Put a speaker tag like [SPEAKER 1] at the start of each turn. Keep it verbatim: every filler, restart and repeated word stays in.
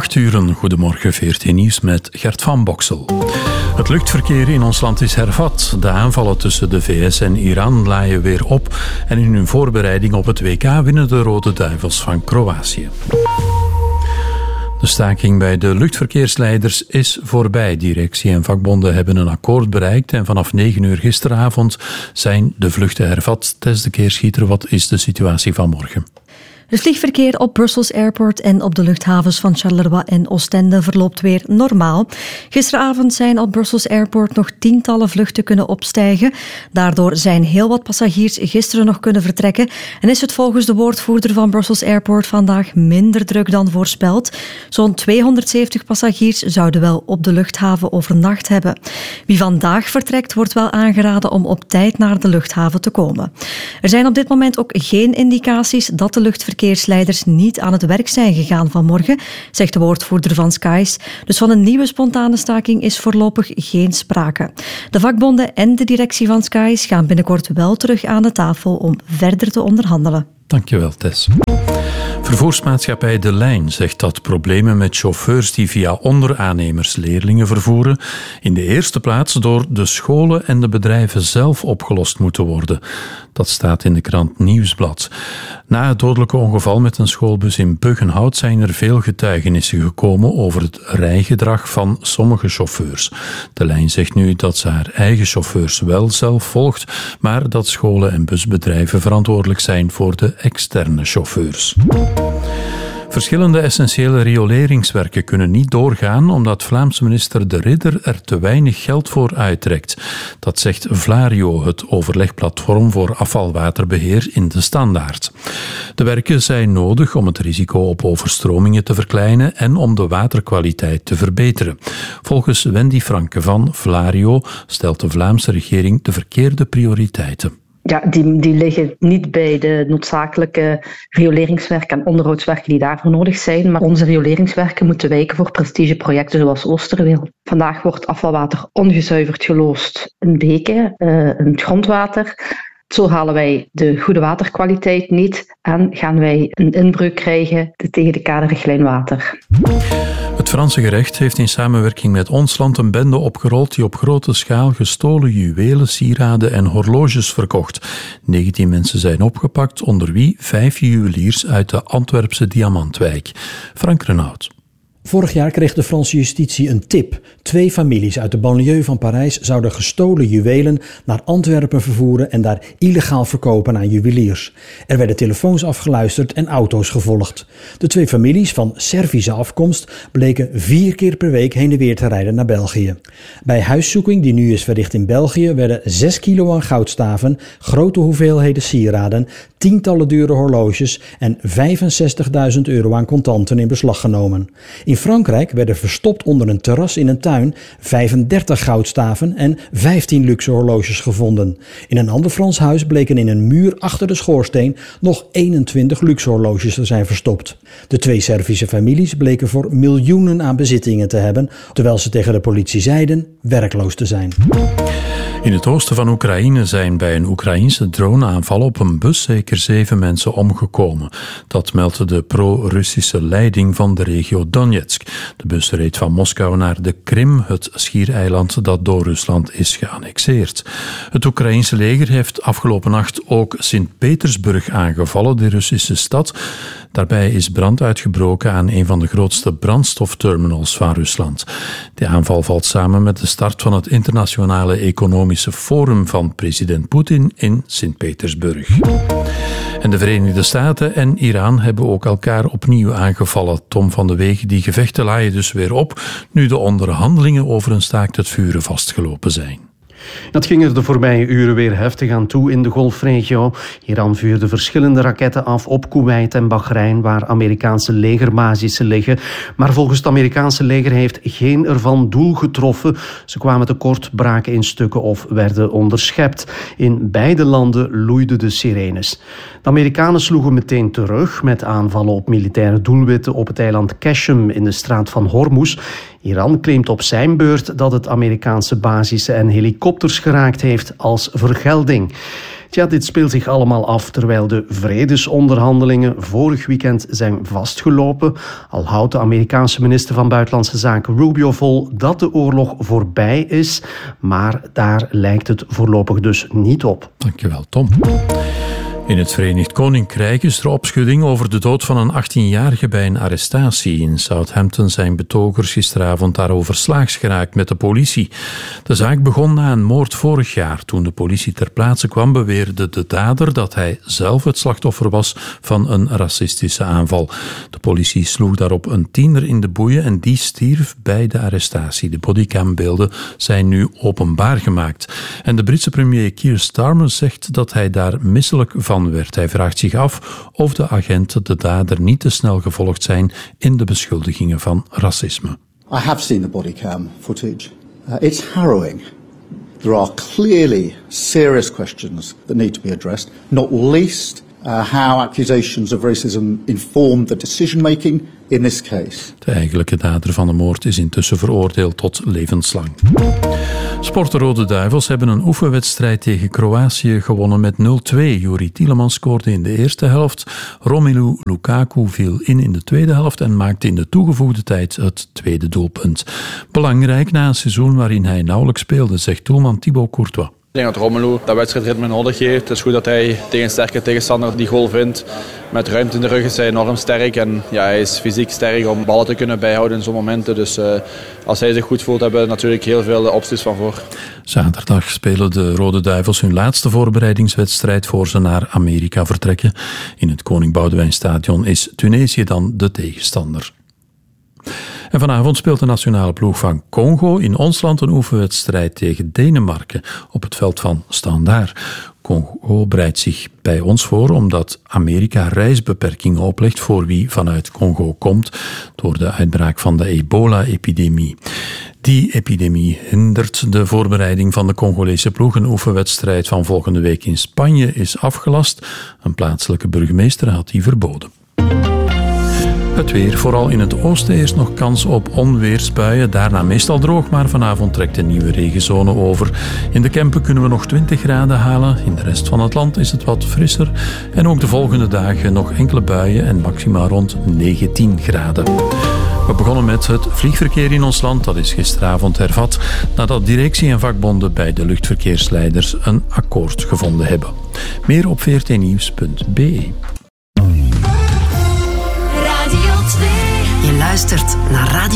[SPEAKER 1] acht uur, goedemorgen, V R T Nieuws met Gert van Boksel. Het luchtverkeer in ons land is hervat. De aanvallen tussen de V S en Iran laaien weer op. En in hun voorbereiding op het W K winnen de Rode Duivels van Kroatië. De staking bij de luchtverkeersleiders is voorbij. Directie en vakbonden hebben een akkoord bereikt en vanaf negen uur gisteravond zijn de vluchten hervat. Tess de Keerschieter, wat is de situatie van morgen?
[SPEAKER 2] Het vliegverkeer op Brussels Airport en op de luchthavens van Charleroi en Oostende verloopt weer normaal. Gisteravond zijn op Brussels Airport nog tientallen vluchten kunnen opstijgen. Daardoor zijn heel wat passagiers gisteren nog kunnen vertrekken en is het volgens de woordvoerder van Brussels Airport vandaag minder druk dan voorspeld. Zo'n tweehonderdzeventig passagiers zouden wel op de luchthaven overnacht hebben. Wie vandaag vertrekt wordt wel aangeraden om op tijd naar de luchthaven te komen. Er zijn op dit moment ook geen indicaties dat de luchtverkeer verkeersleiders niet aan het werk zijn gegaan vanmorgen, zegt de woordvoerder van Skies. Dus van een nieuwe spontane staking is voorlopig geen sprake. De vakbonden en de directie van Skies gaan binnenkort wel terug aan de tafel om verder te onderhandelen.
[SPEAKER 1] Dankjewel, Tess. Vervoersmaatschappij De Lijn zegt dat problemen met chauffeurs die via onderaannemers leerlingen vervoeren in de eerste plaats door de scholen en de bedrijven zelf opgelost moeten worden. Dat staat in de krant Nieuwsblad. Na het dodelijke ongeval met een schoolbus in Buggenhout zijn er veel getuigenissen gekomen over het rijgedrag van sommige chauffeurs. De Lijn zegt nu dat ze haar eigen chauffeurs wel zelf volgt, maar dat scholen en busbedrijven verantwoordelijk zijn voor de externe chauffeurs. Verschillende essentiële rioleringswerken kunnen niet doorgaan omdat Vlaamse minister De Ridder er te weinig geld voor uittrekt. Dat zegt Vlario, het overlegplatform voor afvalwaterbeheer in de Standaard. De werken zijn nodig om het risico op overstromingen te verkleinen en om de waterkwaliteit te verbeteren. Volgens Wendy Franke van Vlario stelt de Vlaamse regering de verkeerde prioriteiten.
[SPEAKER 3] Ja, die, die liggen niet bij de noodzakelijke rioleringswerken en onderhoudswerken die daarvoor nodig zijn. Maar onze rioleringswerken moeten wijken voor prestigeprojecten zoals Oosterweel. Vandaag wordt afvalwater ongezuiverd geloosd in beken, uh, in het grondwater. Zo halen wij de goede waterkwaliteit niet en gaan wij een inbreuk krijgen tegen de kaderrichtlijn water.
[SPEAKER 1] Het Franse gerecht heeft in samenwerking met ons land een bende opgerold die op grote schaal gestolen juwelen, sieraden en horloges verkocht. negentien mensen zijn opgepakt, onder wie vijf juweliers uit de Antwerpse Diamantwijk. Frank Renaud.
[SPEAKER 4] Vorig jaar kreeg de Franse justitie een tip. Twee families uit de banlieue van Parijs zouden gestolen juwelen naar Antwerpen vervoeren en daar illegaal verkopen aan juweliers. Er werden telefoons afgeluisterd en auto's gevolgd. De twee families van Servische afkomst bleken vier keer per week heen en weer te rijden naar België. Bij huiszoeking die nu is verricht in België werden zes kilo aan goudstaven, grote hoeveelheden sieraden, tientallen dure horloges en vijfenzestigduizend euro aan contanten in beslag genomen. In Frankrijk werden verstopt onder een terras in een tuin vijfendertig goudstaven en vijftien luxe horloges gevonden. In een ander Frans huis bleken in een muur achter de schoorsteen nog eenentwintig luxe horloges te zijn verstopt. De twee Servische families bleken voor miljoenen aan bezittingen te hebben, terwijl ze tegen de politie zeiden werkloos te zijn.
[SPEAKER 1] In het oosten van Oekraïne zijn bij een Oekraïense droneaanval op een bus zeker zeven mensen omgekomen. Dat meldde de pro-Russische leiding van de regio Donetsk. De bus reed van Moskou naar de Krim, het schiereiland dat door Rusland is geannexeerd. Het Oekraïense leger heeft afgelopen nacht ook Sint-Petersburg aangevallen, de Russische stad. Daarbij is brand uitgebroken aan een van de grootste brandstofterminals van Rusland. De aanval valt samen met de start van het internationale economische forum van president Poetin in Sint-Petersburg. En de Verenigde Staten en Iran hebben ook elkaar opnieuw aangevallen. Tom van de Wegen, die gevechten laaien dus weer op, nu de onderhandelingen over een staakt het vuren vastgelopen zijn.
[SPEAKER 5] Het ging er de voorbije uren weer heftig aan toe in de golfregio. Iran vuurde verschillende raketten af op Kuwait en Bahrein, waar Amerikaanse legerbasissen liggen. Maar volgens het Amerikaanse leger heeft geen ervan doel getroffen. Ze kwamen tekort, braken in stukken of werden onderschept. In beide landen loeiden de sirenes. De Amerikanen sloegen meteen terug met aanvallen op militaire doelwitten op het eiland Qashem in de straat van Hormuz. Iran claimt op zijn beurt dat het Amerikaanse basissen en helikopters geraakt heeft als vergelding. Het Tja, dit speelt zich allemaal af terwijl de vredesonderhandelingen vorig weekend zijn vastgelopen. Al houdt de Amerikaanse minister van Buitenlandse Zaken Rubio vol dat de oorlog voorbij is. Maar daar lijkt het voorlopig dus niet op.
[SPEAKER 1] Dankjewel, Tom. In het Verenigd Koninkrijk is er opschudding over de dood van een achttienjarige bij een arrestatie. In Southampton zijn betogers gisteravond daarover slaags geraakt met de politie. De zaak begon na een moord vorig jaar. Toen de politie ter plaatse kwam, beweerde de dader dat hij zelf het slachtoffer was van een racistische aanval. De politie sloeg daarop een tiener in de boeien en die stierf bij de arrestatie. De bodycambeelden zijn nu openbaar gemaakt. En de Britse premier Keir Starmer zegt dat hij daar misselijk van werd. Hij vraagt zich af of de agenten de dader niet te snel gevolgd zijn in de beschuldigingen van racisme.
[SPEAKER 6] I have seen the bodycam footage. Uh, it's harrowing. There are clearly serious questions that need to be addressed, not least uh, how accusations of racism informed the decision making in this case.
[SPEAKER 1] De eigenlijke dader van de moord is intussen veroordeeld tot levenslang. Sport de Rode Duivels hebben een oefenwedstrijd tegen Kroatië gewonnen met nul twee. Juri Tielemans scoorde in de eerste helft. Romelu Lukaku viel in in de tweede helft en maakte in de toegevoegde tijd het tweede doelpunt. Belangrijk na een seizoen waarin hij nauwelijks speelde, zegt doelman Thibaut Courtois.
[SPEAKER 7] Ik denk dat Romelu dat wedstrijdritme nodig heeft. Het is goed dat hij tegen een sterke tegenstander die goal vindt. Met ruimte in de rug is hij enorm sterk. En ja, hij is fysiek sterk om ballen te kunnen bijhouden in zo'n momenten. Dus uh, als hij zich goed voelt, hebben we natuurlijk heel veel opties van voor.
[SPEAKER 1] Zaterdag spelen de Rode Duivels hun laatste voorbereidingswedstrijd voor ze naar Amerika vertrekken. In het Koning Boudewijn Stadion is Tunesië dan de tegenstander. En vanavond speelt de nationale ploeg van Congo in ons land een oefenwedstrijd tegen Denemarken op het veld van Standaard. Congo bereidt zich bij ons voor omdat Amerika reisbeperkingen oplegt voor wie vanuit Congo komt door de uitbraak van de ebola-epidemie. Die epidemie hindert de voorbereiding van de Congolese ploeg. Een oefenwedstrijd van volgende week in Spanje is afgelast. Een plaatselijke burgemeester had die verboden. Het weer, vooral in het oosten eerst nog kans op onweersbuien. Daarna meestal droog, maar vanavond trekt een nieuwe regenzone over. In de Kempen kunnen we nog twintig graden halen. In de rest van het land is het wat frisser. En ook de volgende dagen nog enkele buien en maxima rond negentien graden. We begonnen met het vliegverkeer in ons land. Dat is gisteravond hervat nadat directie en vakbonden bij de luchtverkeersleiders een akkoord gevonden hebben. Meer op v r t nieuws punt b e.
[SPEAKER 8] Je luistert naar Radio